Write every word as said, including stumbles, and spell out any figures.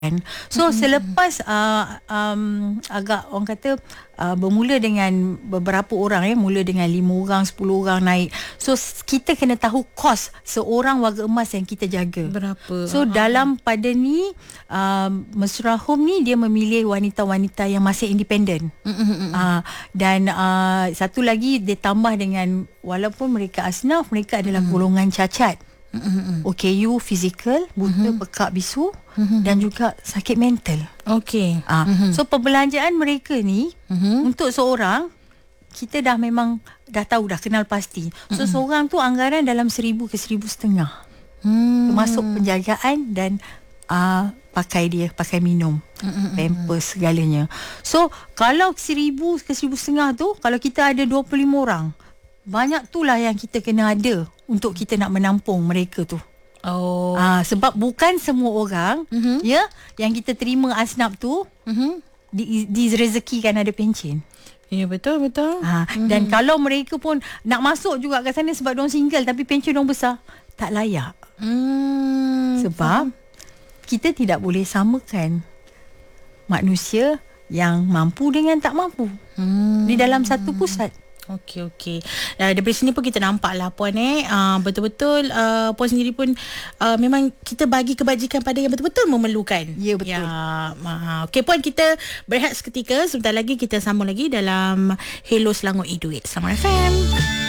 So mm-hmm. selepas uh, um, agak orang kata uh, bermula dengan beberapa orang ya, mula dengan lima orang, sepuluh orang naik. So kita kena tahu kos seorang warga emas yang kita jaga. Berapa? So uh-huh. dalam pada ni uh, Mesra Home ni dia memilih wanita-wanita yang masih independen. Mm-hmm. Uh, dan uh, satu lagi dia tambah dengan walaupun mereka asnaf, mereka adalah mm-hmm. golongan cacat. Mm-hmm. O K U fizikal, buta, mm-hmm. pekak bisu mm-hmm. dan juga sakit mental. Okey. Ah, mm-hmm. So perbelanjaan mereka ni mm-hmm. untuk seorang kita dah memang dah tahu, dah kenal pasti. So mm-hmm. seorang tu anggaran dalam seribu ke seribu setengah. Mm. Termasuk penjagaan dan uh, pakai dia, pakai minum, mm-hmm. pampers segalanya. So kalau seribu ke seribu setengah tu, kalau kita ada dua puluh lima orang, banyak itulah yang kita kena ada untuk kita nak menampung mereka tu. Oh. Ah, sebab bukan semua orang mm-hmm. ya yang kita terima asnaf tu mm-hmm. di, direzekikan ada pencen. Ya, betul betul. Ah, mm-hmm. Dan kalau mereka pun nak masuk juga kat sana sebab diorang single tapi pencen diorang besar, tak layak. Hmm. Sebab faham. Kita tidak boleh samakan manusia yang mampu dengan tak mampu hmm. di dalam satu pusat. Okey, okey. Uh, daripada sini pun kita nampak lah Puan eh uh, betul-betul uh, Puan sendiri pun uh, memang kita bagi kebajikan pada yang betul-betul memerlukan. Ya, betul. Ya, uh, okey Puan, kita berehat seketika. Sebentar lagi kita sambung lagi dalam Hello Selangor E-Duit Sama F M.